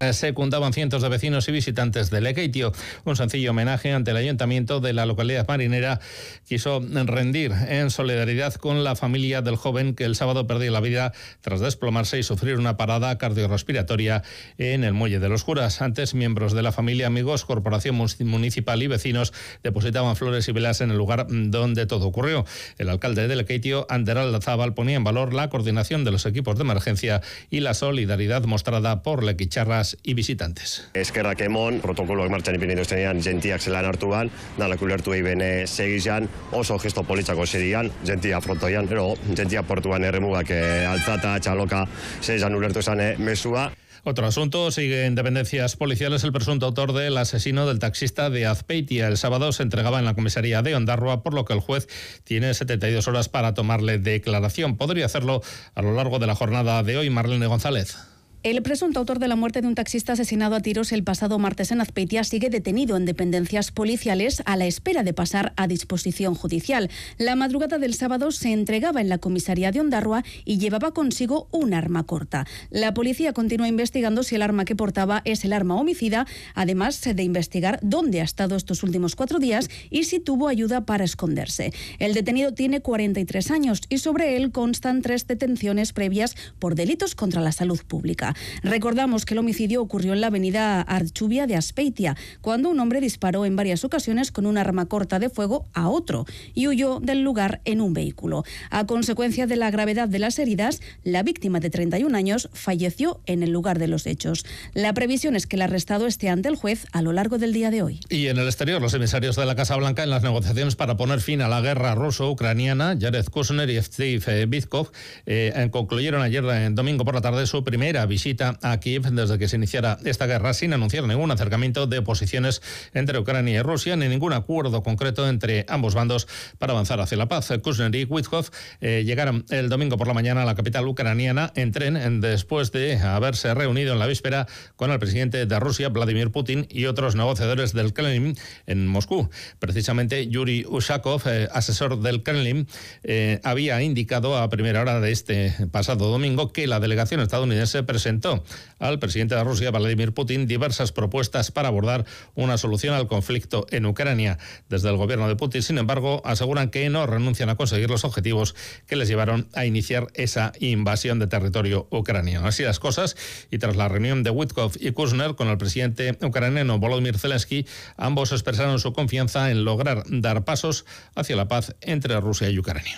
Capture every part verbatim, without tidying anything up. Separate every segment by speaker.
Speaker 1: Secundaban cientos de vecinos y visitantes de Lekeitio. Un sencillo homenaje ante el ayuntamiento de la localidad marinera quiso rendir en solidaridad con la familia del joven que el sábado perdió la vida tras desplomarse y sufrir una parada cardiorrespiratoria en el muelle de los Curas. Antes, miembros de la familia, amigos, corporación municipal y vecinos depositaban flores y velas en el lugar donde todo ocurrió. El alcalde de Lekeitio, Ander Aldazábal, ponía en valor la coordinación de los equipos de emergencia y la solidaridad mostrada por lequitxarras y visitantes.
Speaker 2: Eskerrak emon, protokoloak martxan ipini duztenean, gentiak zelan hartu ban, nalak ulertu egin segizan, oso gesto politzako zerian, gentia frontoian, pero gentia portuan erremugak altzata, txaloka, segizan ulertu zan mesua.
Speaker 1: Otro asunto, sigue en dependencias policiales el presunto autor del asesino del taxista de Azpeitia. El sábado se entregaba en la comisaría de Ondarroa, por lo que el juez tiene setenta y dos horas para tomarle declaración. Podría hacerlo a lo largo de la jornada de hoy. Marlene González.
Speaker 3: El presunto autor de la muerte de un taxista asesinado a tiros el pasado martes en Azpeitia sigue detenido en dependencias policiales a la espera de pasar a disposición judicial. La madrugada del sábado se entregaba en la comisaría de Ondarroa y llevaba consigo un arma corta. La policía continúa investigando si el arma que portaba es el arma homicida, además de investigar dónde ha estado estos últimos cuatro días y si tuvo ayuda para esconderse. El detenido tiene cuarenta y tres años y sobre él constan tres detenciones previas por delitos contra la salud pública. Recordamos que el homicidio ocurrió en la avenida Archubia de Azpeitia, cuando un hombre disparó en varias ocasiones con un arma corta de fuego a otro y huyó del lugar en un vehículo. A consecuencia de la gravedad de las heridas, la víctima de treinta y un años falleció en el lugar de los hechos. La previsión es que el arrestado esté ante el juez a lo largo del día de hoy.
Speaker 1: Y en el exterior, los emisarios de la Casa Blanca en las negociaciones para poner fin a la guerra ruso-ucraniana, Jared Kushner y Steve Witkoff, eh, concluyeron ayer eh, domingo por la tarde su primera visita visita a Kiev desde que se iniciara esta guerra, sin anunciar ningún acercamiento de posiciones entre Ucrania y Rusia, ni ningún acuerdo concreto entre ambos bandos para avanzar hacia la paz. Kushner y Witkoff eh, llegaron el domingo por la mañana a la capital ucraniana en tren, después de haberse reunido en la víspera con el presidente de Rusia, Vladimir Putin, y otros negociadores del Kremlin en Moscú. Precisamente Yuri Ushakov, eh, asesor del Kremlin, eh, había indicado a primera hora de este pasado domingo que la delegación estadounidense presentó al presidente de Rusia, Vladimir Putin, diversas propuestas para abordar una solución al conflicto en Ucrania. Desde el gobierno de Putin, sin embargo, aseguran que no renuncian a conseguir los objetivos que les llevaron a iniciar esa invasión de territorio ucraniano. Así las cosas, y tras la reunión de Witkoff y Kushner con el presidente ucraniano Volodymyr Zelensky, ambos expresaron su confianza en lograr dar pasos hacia la paz entre Rusia y Ucrania.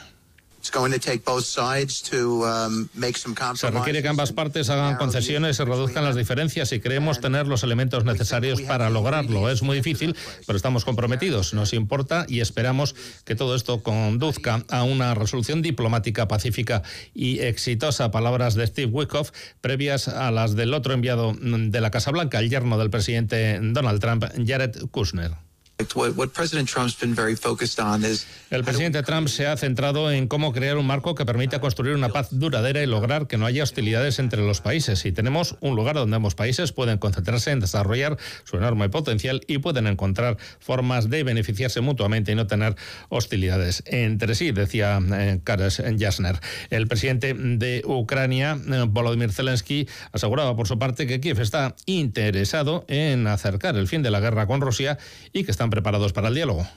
Speaker 1: Se requiere que ambas partes hagan concesiones y reduzcan las diferencias y creemos tener los elementos necesarios para lograrlo. Es muy difícil, pero estamos comprometidos. Nos importa y esperamos que todo esto conduzca a una resolución diplomática pacífica y exitosa. Palabras de Steve Witkoff previas a las del otro enviado de la Casa Blanca, el yerno del presidente Donald Trump, Jared Kushner. El presidente Trump se ha centrado en cómo crear un marco que permita construir una paz duradera y lograr que no haya hostilidades entre los países. Y tenemos un lugar donde ambos países pueden concentrarse en desarrollar su enorme potencial y pueden encontrar formas de beneficiarse mutuamente y no tener hostilidades entre sí, decía eh, Kares Jasner. El presidente de Ucrania, eh, Volodymyr Zelensky, aseguraba por su parte que Kiev está interesado en acercar el fin de la guerra con Rusia y que está preparados para el diálogo.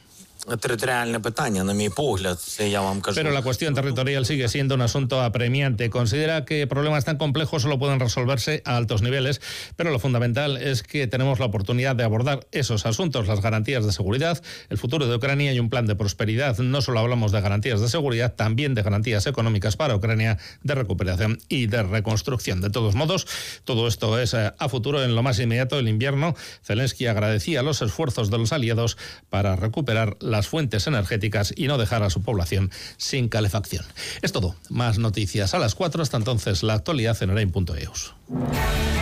Speaker 1: Pero la cuestión territorial sigue siendo un asunto apremiante. Considera que problemas tan complejos solo pueden resolverse a altos niveles, pero lo fundamental es que tenemos la oportunidad de abordar esos asuntos, las garantías de seguridad, el futuro de Ucrania y un plan de prosperidad. No solo hablamos de garantías de seguridad, también de garantías económicas para Ucrania, de recuperación y de reconstrucción. De todos modos, todo esto es a futuro. En lo más inmediato, el invierno, Zelensky agradecía los esfuerzos de los aliados para recuperar las fuentes energéticas y no dejar a su población sin calefacción. Es todo. Más noticias a las cuatro. Hasta entonces, la actualidad en Orain punto eus.